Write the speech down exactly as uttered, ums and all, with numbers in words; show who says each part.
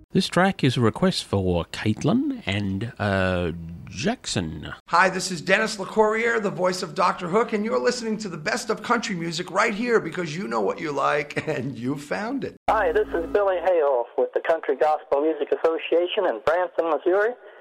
Speaker 1: This track is a request for Caitlin and uh, Jackson.
Speaker 2: Hi, this is Dennis LeCourrier, the voice of Doctor Hook, and you're listening to the best of country music right here because you know what you like and you found it.
Speaker 3: Hi, this is Billy Hale with the Country Gospel Music Association in Branson, Missouri.